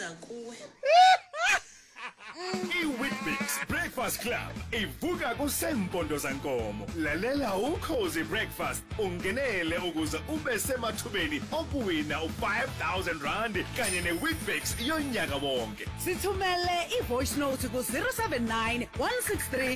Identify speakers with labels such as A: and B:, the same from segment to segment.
A: iza kuwe.
B: iWeetBix Breakfast Club ivuka kusempondo zankomo. Lalela ukhozi breakfast ungenele ukuze ube semathubeni okuwina u5,000 rand kanye neWeetBix yonyaka wonke.
C: Sithumele ivoice note ku 079 163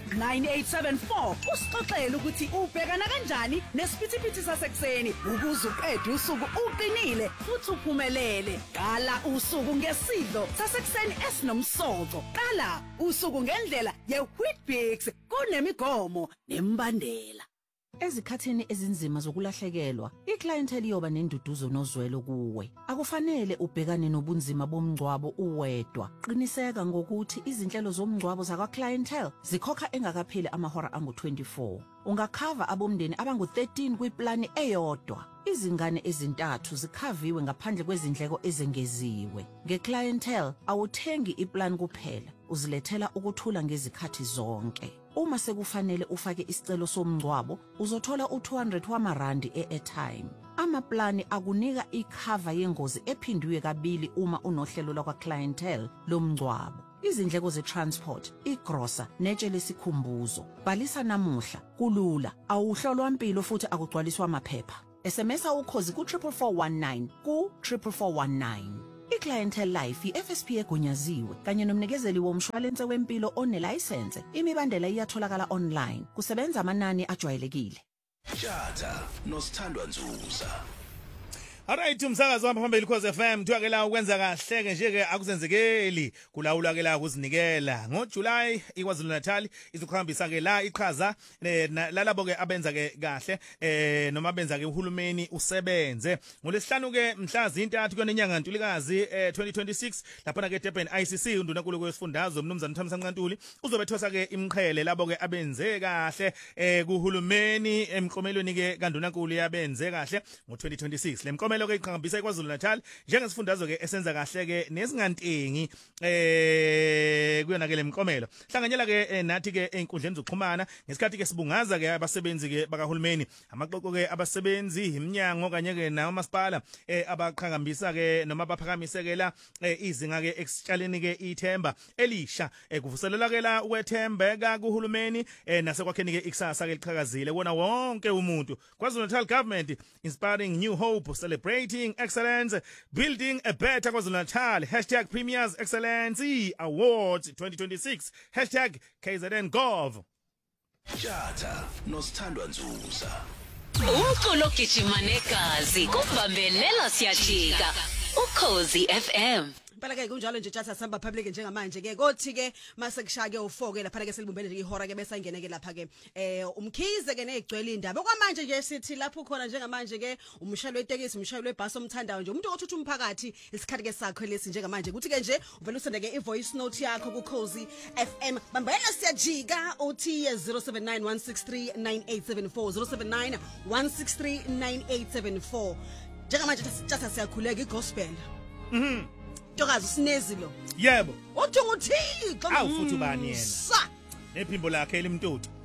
C: 9874 usixoxele ukuthi ubhekana kanjani nesiphithiphithi sasekuseni ukuze uqede usuku uqinile futhi uphumelele. Qala usuku ngesidlo sasekuseni esinomsoco. Qala usuku ngendlela yeWeetBix kunemigomo nembandela. Ezikhathini ezinzima zokulahlekelwa, iclientele iyoba nenduduzo nozwelo kuwe. Akufanele ubhekane nobunzima bomngcwabo uwedwa. Qiniseka ngokuthi izinhlelo zomngcwabo zakwa-clientele zikhokha engakapheli amahora angu-24. Ungakhava abomndeni abangu-13 kwiplani eyodwa. Izingane ezintathu zikhaviwe ngaphandle kwezindleko ezengeziwe. Nge-clientele awuthengi iplan kuphela, uzilethela ukuthula ngezikhathi zonke. Uma sekufanele ufake isicelo somngcwabo, uzothola u200 wamarandi e-airtime. Amaplani akunika ikhava yengozi ephindiwe kabili uma unohlelo lakwa-clientele lomngcwabo. Izindleko ze-transport, igrosa, netshe lesikhumbuzo. Bhalisa namuhla, kulula, awuhlolwa impilo futhi akugcwaliswa amaphepha. SMS ukhozi ku44419 ku44419. iClientele Life iFSP egunyaziwe kanye nomnikezeli womshwalense wempilo onelicense. Imibandela iyatholakala online. Kusebenza amanani ajwayelekile.
D: Tjata noSithandwa Nzuza.
E: Alright umsakazo wapha phambili Khosi FM kuthiwa la ukwenza kahle ke nje ke akusenzekeli kulawula ke la ukuzinikela ngoJuly iKwaZulu Natal izokuhambisa ke la iqhaza lalabo ke abenza ke kahle noma benza ke uhulumeni usebenze ngolesihlanu ke mhla zintathu kwenyanga Ntulikazi 2026 lapha ke Durban ICC undunankulu kwesifundazwe umnumzana Thamsanqa Ncantuli uzobethosa ke imqhele labo ke abenze kahle kuhulumeni emklomelweni ke kandunankulu yabenze kahle ngo2026 lemkomelo ke iqhakambisa iKwaZulu Natal njengesifundazwe ke esenza kahle ke nesingantengi kuyona ke lemkomelo hlanganyela ke nathi ke einkundleni zokuxhumana ngesikhathi ke sibungaza ke abasebenzi ke bakahulumeni amaqoqo ke abasebenzi iminyango kanye ke namasipala abaqhakambisa ke noma baphakamise ke la izinga ke eksitshaleni ke ithemba elisha kuvuselela ke la ukwethembeka kuhulumeni nasekwakheni ke ikusasa ke liqhakazile wona wonke umuntu KwaZulu Natal government inspiring new hope celebrating excellence building a better KwaZulu Natal #Premiers Excellency Awards 2026 #KZNGov.
D: Tjata noSithandwa Nzuza.
A: Umculo gijima negazi kubambelela siyajika. Ukhozi FM.
C: Phela ke kunjalo nje Tjata sihamba public njengamanje ke kothi ke mase kushake u4 ke lapha ke selibumbene nje ihora ke bese angene ke lapha ke umkhize ke nezigcwele indaba kwamanje nje sithi lapho khona njengamanje ke umshayeli wetekisi umshayeli webus omthandayo nje umuntu othutha umphakathi isikhathi ke sakho lesi njengamanje ukuthi ke nje uvela usende ke ivoice note yakho ku Khosi FM bambela siyajika uthi 0791639874 0791639874 njengamanje Tjata siyakhuleka igospel Tokazi sinezilo
E: Yebo
C: uthi nguThixo
E: awufuthi ubani yena nephimbo lakhe elimtoti